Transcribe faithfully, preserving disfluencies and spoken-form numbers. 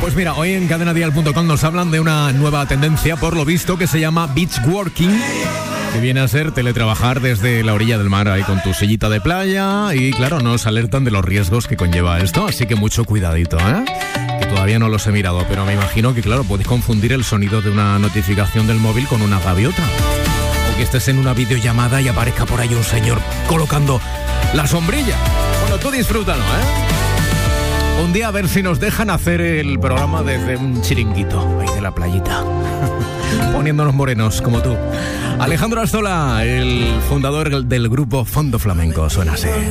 Pues mira, hoy en cadena dial punto com nos hablan de una nueva tendencia, por lo visto, que se llama beach working, que viene a ser teletrabajar desde la orilla del mar ahí con tu sillita de playa, y claro, nos alertan de los riesgos que conlleva esto, así que mucho cuidadito, ¿eh? Que todavía no los he mirado, pero me imagino que, claro, podéis confundir el sonido de una notificación del móvil con una gaviota. O que estés en una videollamada y aparezca por ahí un señor colocando la sombrilla. Bueno, tú disfrútalo, ¿eh? Un día a ver si nos dejan hacer el programa desde un chiringuito ahí de la playita. Poniéndonos morenos como tú. Alejandro Astola, el fundador del grupo Fondo Flamenco, suena así.